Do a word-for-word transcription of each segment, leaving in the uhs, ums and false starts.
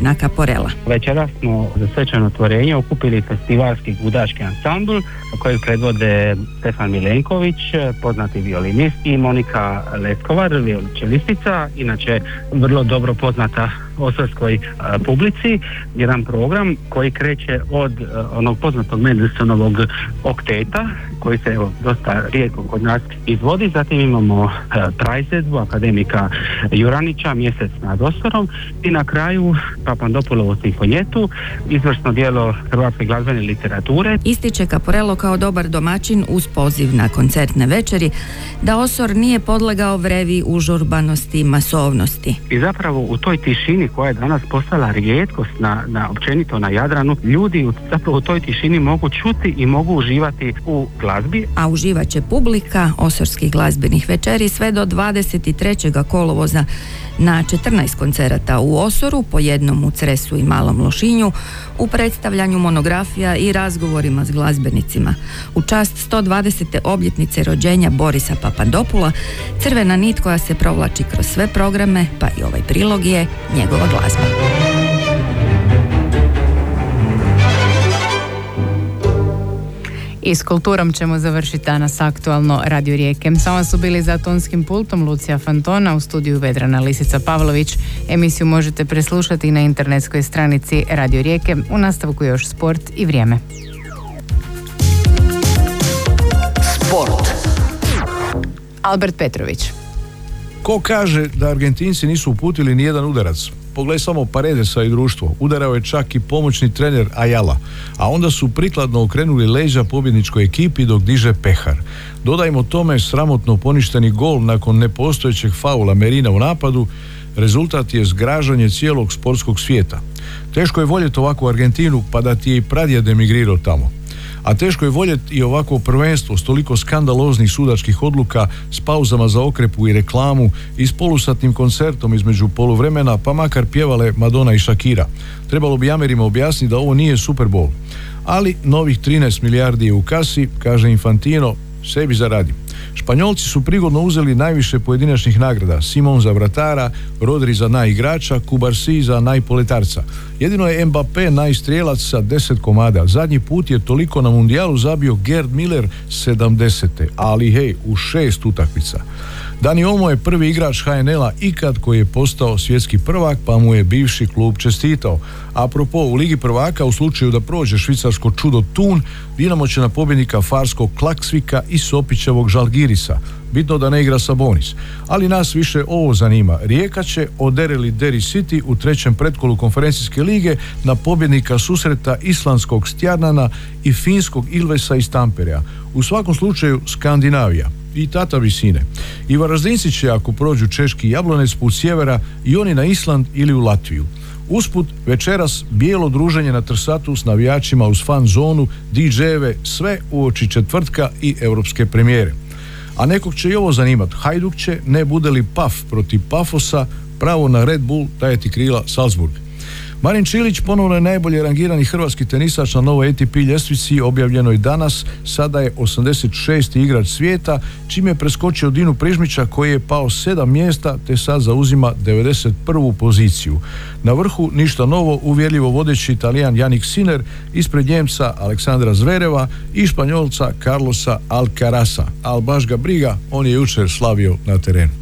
Općina Kaporela. Večeras smo za svečano otvorenje okupili festivalski gudački ansambl koji predvode Stefan Milenković, poznati violinist, i Monika Leskovar, violončelistica, inače vrlo dobro poznata osovskoj publici. Jedan program koji kreće od uh, onog poznatog Mendelsonovog okteta koji se evo, dosta rijetko kod nas izvodi. Zatim imamo uh, praizvedbu akademika Juranića, Mjesec nad Osorom, i na kraju Papandopulovu simfonjetu, izvrsno djelo hrvatske glazbene literature. Ističe Kaporelo kao dobar domaćin uz poziv na koncertne večeri da Osor nije podlegao vrevi užurbanosti i masovnosti. I zapravo u toj tišini koja je danas postala rijetkost na, na općenito na Jadranu, ljudi u, zapravo u toj tišini mogu čuti i mogu uživati u glazbi. A uživat će publika osorskih glazbenih večeri sve do dvadeset trećeg kolovoza na četrnaest koncerata u Osoru, po jednom u Cresu i Malom Lošinju, u predstavljanju monografija i razgovorima s glazbenicima. U čast sto dvadesete obljetnice rođenja Borisa Papandopula, crvena nit koja se provlači kroz sve programe, pa i ovaj prilog, je njegova glazba. I s kulturom ćemo završiti danas aktualno Radio Rijeke. Samo su bili za tonskim pultom Lucija Fantona, u studiju Vedrana Lisica Pavlović. Emisiju možete preslušati na internetskoj stranici Radio Rijeke. U nastavku još sport i vrijeme. Sport. Albert Petrović. Ko kaže da Argentinci nisu uputili ni jedan udarac? Pogledaj samo Paredesa i društvo. Udarao je čak i pomoćni trener Ayala, a onda su prikladno okrenuli leđa pobjedničkoj ekipi dok diže pehar. Dodajmo tome sramotno poništeni gol nakon nepostojećeg faula Merina u napadu. Rezultat je zgražanje cijelog sportskog svijeta. Teško je voljeti ovakvu Argentinu, pa da ti je i pradjed emigrirao tamo. A teško je voljeti i ovako prvenstvo s toliko skandaloznih sudačkih odluka, s pauzama za okrepu i reklamu i s polusatnim koncertom između poluvremena, pa makar pjevale Madonna i Shakira. Trebalo bi Amerima objasniti da ovo nije Super Bowl. Ali novih trinaest milijardi je u kasi, kaže Infantino, sebi zaradi. Španjolci su prigodno uzeli najviše pojedinačnih nagrada: Simon za vratara, Rodri za najigrača, Kubarsi za najpoletarca. Jedino je Mbappé najstrijelac sa deset komada. Zadnji put je toliko na mundijalu zabio Gerd Miller sedamdesete, ali hej, u šest utakmica. Dani Olmo je prvi igrač H N L-a ikad koji je postao svjetski prvak, pa mu je bivši klub čestitao. Apropo, u Ligi prvaka, u slučaju da prođe švicarsko čudo Thun, Dinamo će na pobjednika farskog Klaksvika i Sopićevog Žalgirisa. Bitno da ne igra Sabonis. Ali nas više ovo zanima. Rijeka će odereli Derry City u trećem pretkolu konferencijske lige na pobjednika susreta islandskog Stjarnana i finskog Ilvesa iz Tamperea. U svakom slučaju Skandinavija i tata visine. I Varaždinci će, ako prođu češki Jablonec, put sjevera i oni na Island ili u Latviju. Usput, večeras bijelo druženje na Trsatu s navijačima uz fan zonu, di džejeve, sve uoči četvrtka i europske premijere. A nekog će i ovo zanimati. Hajduk će, ne bude li Paf protiv Pafosa, pravo na Red Bull, daje ti krila Salzburg. Marin Čilić ponovno je najbolje rangirani hrvatski tenisač na novoj A T P ljestvici objavljenoj danas. Sada je osamdeset šesti igrač svijeta, čime je preskočio Dinu Prižmića koji je pao sedam mjesta te sad zauzima devedeset prvu poziciju. Na vrhu ništa novo, uvjerljivo vodeći Italijan Jannik Sinner ispred Njemca Aleksandra Zvereva i Španjolca Carlosa Alcaraza. Al baš ga briga, on je jučer slavio na terenu.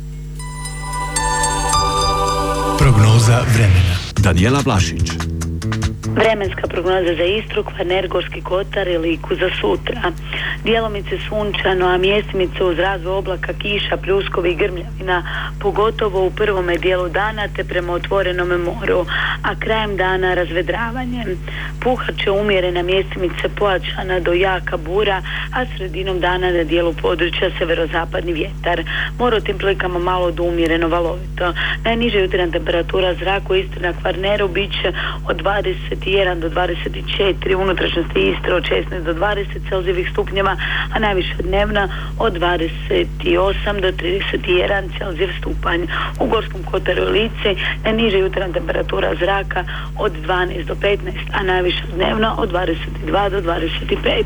Prognoza vremena. Danijela Vlašić. Vremenska prognoza za Istru, Kvarner, Gorski kotar i Liku za sutra. Djelomice sunčano, a mjestimice uz razvoj oblaka, kiša, pljuskovi i grmljavina, pogotovo u prvome dijelu dana te prema otvorenome moru, a krajem dana razvedravanje. Puhat će umjerena mjestimice pojačana do jaka bura, a sredinom dana na dijelu područja severozapadni vjetar. More u tim prilikama malo do umjereno valovito. Najniža jutarnja temperatura zraka u Istri na Kvarneru bit će od dvadeset jedan do dvadeset četiri, u unutrašnjosti Istre od šesnaest do dvadeset Celzijevih stupnjeva, a najviše dnevna od dvadeset osam do trideset jedan Celzijev stupanj. U Gorskom kotaru i Lici najniža jutarnja temperatura zraka od dvanaest do petnaest, a najviše dnevna od dvadeset dva do dvadeset pet.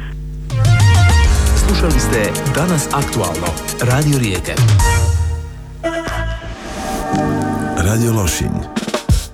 Slušali ste Danas aktualno, Radio Rijeke. Radio Lošinj.